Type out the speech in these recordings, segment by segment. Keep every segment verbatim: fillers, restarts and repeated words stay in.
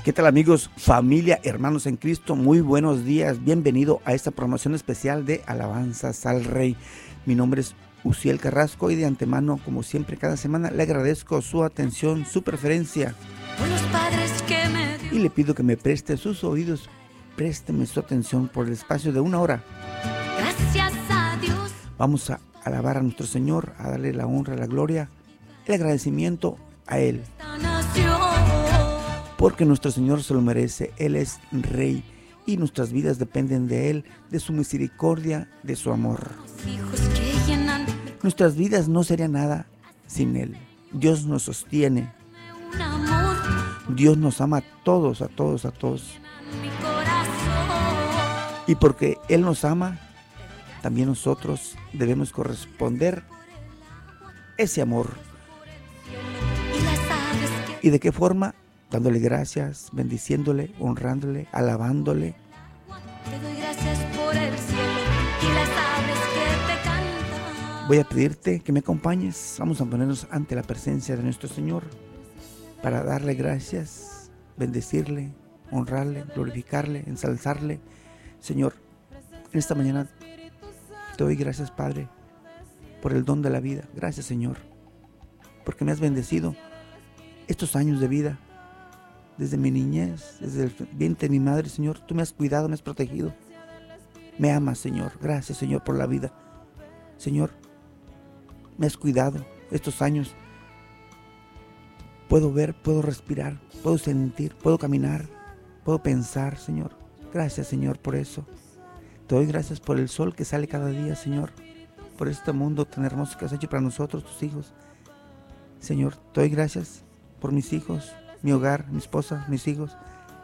¿Qué tal, amigos, familia, hermanos en Cristo? Muy buenos días, bienvenido a esta promoción especial de Alabanzas al Rey. Mi nombre es Uziel Carrasco y de antemano, como siempre, cada semana le agradezco su atención, su preferencia. Por los padres que me dio. Y le pido que me preste sus oídos, présteme su atención por el espacio de una hora. Gracias a Dios. Vamos a alabar a nuestro Señor, a darle la honra, la gloria, el agradecimiento a Él. Esta nación. Porque nuestro Señor se lo merece. Él es Rey y nuestras vidas dependen de Él, de su misericordia, de su amor. Los hijos que llenan Nuestras vidas no serían nada sin Él. Dios nos sostiene. un amor Dios nos ama a todos, a todos, a todos. en mi corazón. Y porque Él nos ama, también nosotros debemos corresponder ese amor. Y las aves que ¿Y de qué forma? Dándole gracias, bendiciéndole, honrándole, alabándole. te doy gracias por el cielo y las aves que te cantan. Voy a pedirte que me acompañes. Vamos a ponernos ante la presencia de nuestro Señor para darle gracias, bendecirle, honrarle, glorificarle, ensalzarle. Señor, en esta mañana te doy gracias, Padre, por el don de la vida. Gracias, Señor, porque me has bendecido estos años de vida. Desde mi niñez, desde el vientre de mi madre, Señor, tú me has cuidado, me has protegido. Me amas, Señor. Gracias, Señor, por la vida. Señor, me has cuidado estos años. Puedo ver, puedo respirar, puedo sentir, puedo caminar, puedo pensar, Señor. Gracias, Señor, por eso. Te doy gracias por el sol que sale cada día, Señor. Por este mundo tan hermoso que has hecho para nosotros, tus hijos. Señor, te doy gracias por mis hijos, mi hogar, mi esposa, mis hijos.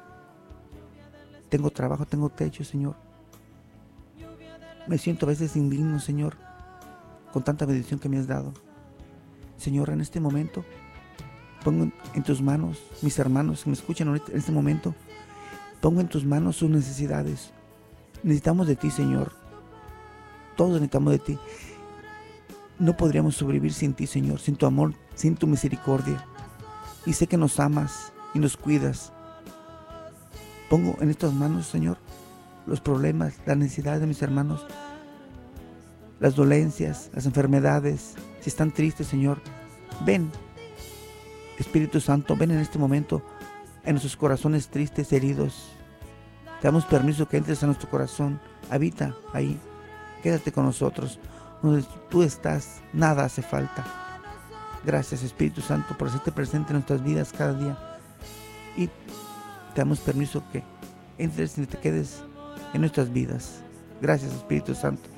Tengo trabajo, tengo techo, Señor. Me siento a veces indigno, Señor, con tanta bendición que me has dado. Señor, en este momento pongo en tus manos, mis hermanos que me escuchan ahorita, en este momento, pongo en tus manos sus necesidades. Necesitamos de ti, Señor. Todos necesitamos de ti. No podríamos sobrevivir sin ti, Señor, sin tu amor, sin tu misericordia. Y sé que nos amas y nos cuidas. Pongo en estas manos, Señor, los problemas, las necesidades de mis hermanos, las dolencias, las enfermedades. Si están tristes, Señor, ven, Espíritu Santo, ven en este momento en nuestros corazones tristes, heridos. Te damos permiso que entres a nuestro corazón. Habita ahí, quédate con nosotros. Donde tú estás, nada hace falta. Gracias, Espíritu Santo, por hacerte presente en nuestras vidas cada día. Y te damos permiso que entres y te quedes en nuestras vidas. Gracias, Espíritu Santo.